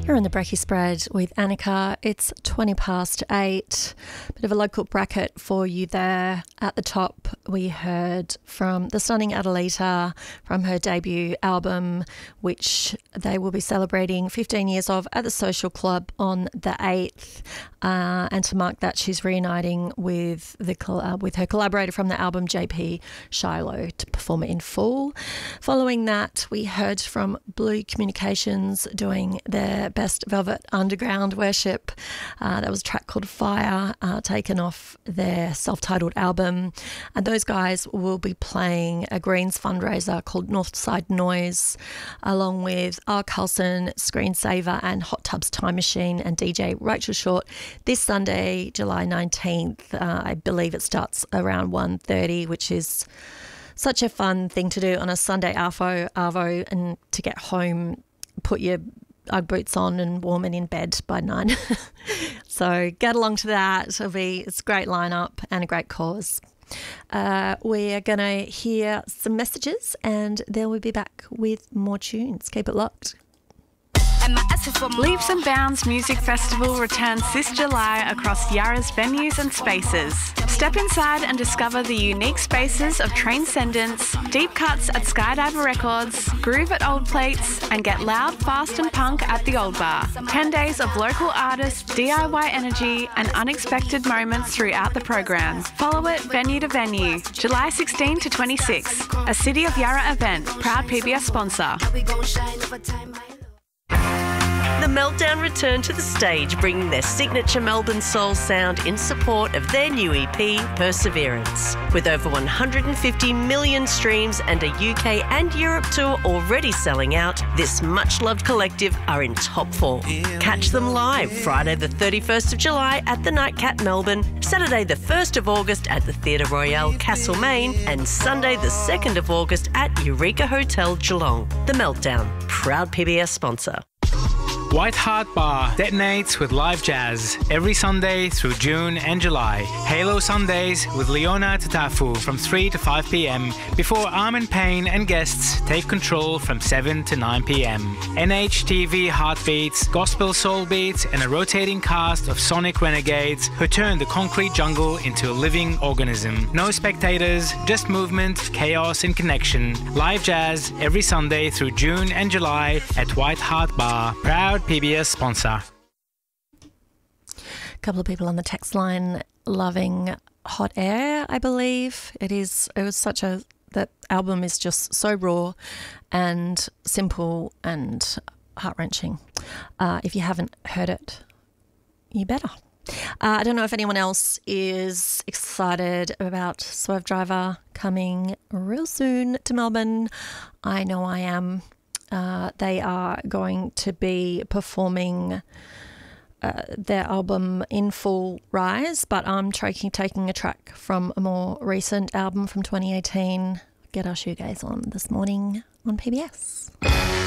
You're on the Brekkie Spread with Annika. It's 20 past 8. Bit of a local bracket for you there. At the top, we heard from the stunning Adelita from her debut album, which they will be celebrating 15 years of at the Social Club on the 8th. And to mark that, she's reuniting with her collaborator from the album, JP Shiloh, to perform it in full. Following that, we heard from Blue Communications doing their Best Velvet Underground worship. That was a track called Fire, taken off their self-titled album. And those guys will be playing a Greens fundraiser called Northside Noise, along with R. Carlson, Screensaver, and Hot Tubs Time Machine and DJ Rachel Short this Sunday, July 19th. I believe it starts around 1:30, which is such a fun thing to do on a Sunday arvo, and to get home, put your Ugg boots on and warm it in bed by 9. So get along to that. It's a great lineup and a great cause. We're going to hear some messages and then we'll be back with more tunes. Keep it locked. Leaps and Bounds Music Festival returns this July across Yarra's venues and spaces. Step inside and discover the unique spaces of Transcendence, deep cuts at Skydiver Records, groove at Old Plates, and get loud, fast and punk at the Old Bar. 10 days of local artists, DIY energy and unexpected moments throughout the program. Follow it venue to venue. July 16 to 26. A City of Yarra event. Proud PBS sponsor. The Meltdown return to the stage, bringing their signature Melbourne soul sound in support of their new EP, Perseverance. With over 150 million streams and a UK and Europe tour already selling out, this much-loved collective are in top form. Catch them live Friday the 31st of July at the Nightcat Melbourne, Saturday the 1st of August at the Theatre Royale Castlemaine, and Sunday the 2nd of August at Eureka Hotel Geelong. The Meltdown, proud PBS sponsor. White Hart Bar detonates with live jazz every Sunday through June and July. Halo Sundays with Leona Tatafu from 3 to 5 p.m. before Armin Payne and guests take control from 7 to 9 p.m. NHTV Heartbeats, Gospel Soul Beats and a rotating cast of sonic renegades who turn the concrete jungle into a living organism. No spectators, just movement, chaos and connection. Live jazz every Sunday through June and July at White Hart Bar. Proud PBS sponsor. A couple of people on the text line loving Hot Air, I believe. That album is just so raw and simple and heart-wrenching. If you haven't heard it, you better. I don't know if anyone else is excited about Swerve Driver coming real soon to Melbourne. I know I am. They are going to be performing their album In Full Rise, but I'm taking a track from a more recent album from 2018. Get our shoegaze on this morning on PBS.